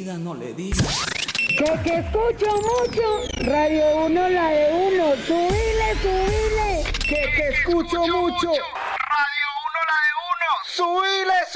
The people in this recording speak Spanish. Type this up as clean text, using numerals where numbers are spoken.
digas, no le digas. Que escucho mucho, Radio 1 la de uno, subile. Que escucho mucho, Radio 1 la de uno, subile.